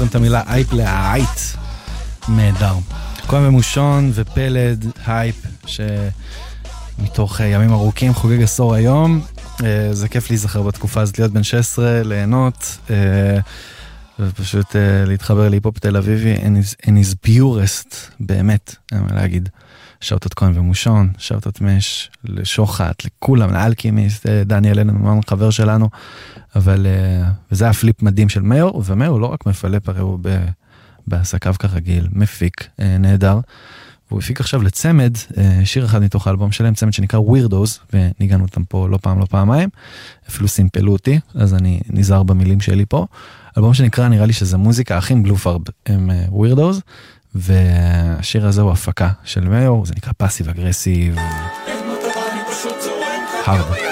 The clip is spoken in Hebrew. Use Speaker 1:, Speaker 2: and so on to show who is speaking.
Speaker 1: את המילה אייפ להייט. נהדר. כהן ומושון ופלד, הייפ, שמתוך ימים ארוכים חוגג עשור היום. זה כיף להיזכר בתקופה הזאת, להיות בן 16, ליהנות, ופשוט להתחבר להיפופ תל אביבי, in his purest, באמת, אין מה להגיד. שאוטות כהן ומושון, שאוטות מש, לשוחט, לכולם, לאלקימיסט, דניאל אלן, חבר שלנו, אבל וזה היה פליפ מדהים של מאור, ומאור לא רק מפלפ, הרי הוא בעסקיו כרגיל, מפיק, נהדר, והוא הפיק עכשיו לצמד, שיר אחד מתוך האלבום שלהם, צמד שנקרא Weirdos, וניגענו אותם פה לא פעם, לא פעמיים, אפילו סימפלו אותי, אז אני נזהר במילים שלי פה, אלבום שנקרא, נראה לי שזה מוזיקה, האחים בלופארד הם Weirdos, והשיר הזה הוא הפקה של מאור, זה נקרא פאסיב אגרסיב, hard.